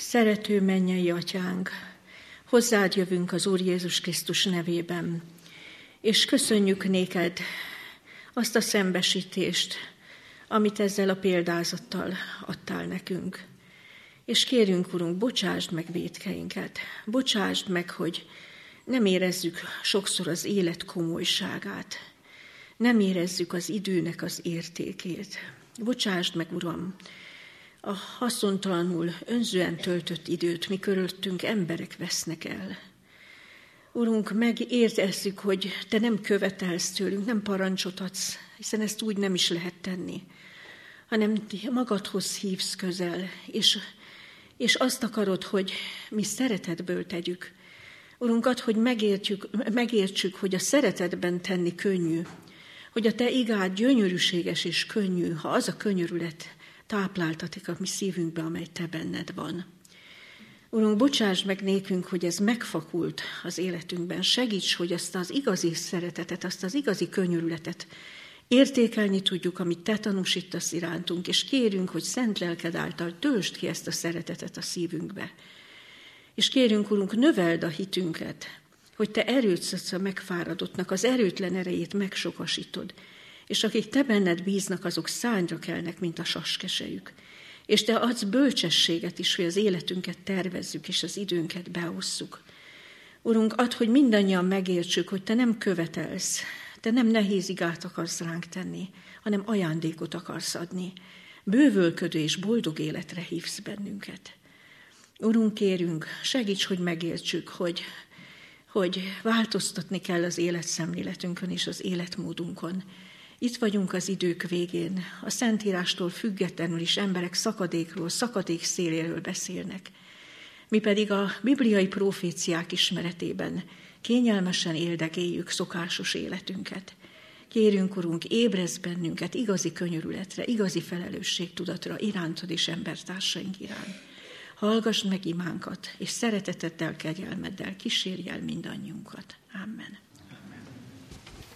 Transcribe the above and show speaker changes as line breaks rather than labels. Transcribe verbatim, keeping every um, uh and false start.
Szerető mennyei Atyánk, hozzád jövünk az Úr Jézus Krisztus nevében, és köszönjük néked azt a szembesítést, amit ezzel a példázattal adtál nekünk. És kérünk, Urunk, bocsásd meg vétkeinket, bocsásd meg, hogy nem érezzük sokszor az élet komolyságát, nem érezzük az időnek az értékét. Bocsásd meg, Uram, a haszontalanul, önzően töltött időt, mi körülöttünk emberek vesznek el. Urunk, megértezzük, hogy Te nem követelsz tőlünk, nem parancsot adsz, hiszen ezt úgy nem is lehet tenni, hanem magadhoz hívsz közel, és, és azt akarod, hogy mi szeretetből tegyük. Urunk, add, hogy megértjük, megértsük, hogy a szeretetben tenni könnyű, hogy a Te igád gyönyörűséges és könnyű, ha az a könyörület tápláltatik a mi szívünkbe, amely Te benned van. Urunk, bocsásd meg nékünk, hogy ez megfakult az életünkben. Segíts, hogy azt az igazi szeretetet, azt az igazi könyörületet értékelni tudjuk, amit Te tanúsítasz irántunk, és kérünk, hogy szent lelked által töltsd ki ezt a szeretetet a szívünkbe. És kérünk, Urunk, növeld a hitünket, hogy Te erőt adsz a megfáradottnak, az erőtlen erejét megsokasítod, és akik Te benned bíznak, azok szárnyra kelnek, mint a saskesejük. És Te adsz bölcsességet is, hogy az életünket tervezzük, és az időnket beosszuk. Urunk, add, hogy mindannyian megértsük, hogy Te nem követelsz, Te nem nehéz igát akarsz ránk tenni, hanem ajándékot akarsz adni. Bővölködő és boldog életre hívsz bennünket. Urunk, kérünk, segíts, hogy megértsük, hogy, hogy változtatni kell az életszemléletünkön és az életmódunkon. Itt vagyunk az idők végén, a Szentírástól függetlenül is emberek szakadékról, szakadék széléről beszélnek. Mi pedig a bibliai proféciák ismeretében kényelmesen éldegéljük szokásos életünket. Kérünk, Urunk, ébrezz bennünket igazi könyörületre, igazi felelősségtudatra irántad és embertársaink iránt. Hallgass meg imánkat, és szereteteddel, kegyelmeddel kísérj el mindannyiunkat. Amen.